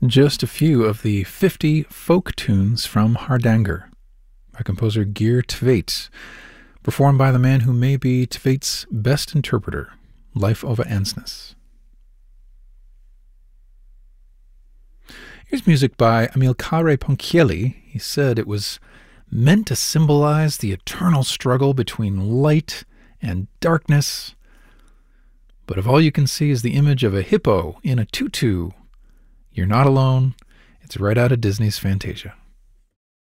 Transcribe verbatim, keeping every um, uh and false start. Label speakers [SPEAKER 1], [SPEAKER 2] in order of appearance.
[SPEAKER 1] Just a few of the fifty folk tunes from Hardanger by composer Geir Tveit, performed by the man who may be Tveit's best interpreter, Leif Ove Ansnes. Here's music by Amilcare Ponchielli. He said it was meant to symbolize the eternal struggle between light and darkness. But if all you can see is the image of a hippo in a tutu, you're not alone. It's right out of Disney's Fantasia.